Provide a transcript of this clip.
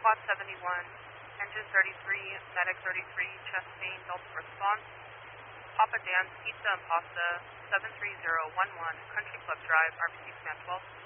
Quad 71, Engine 33, Medic 33, chest pain, Delta response. Papa Dan, Pizza and Pasta, 73011, Country Club Drive, RBC Command 12.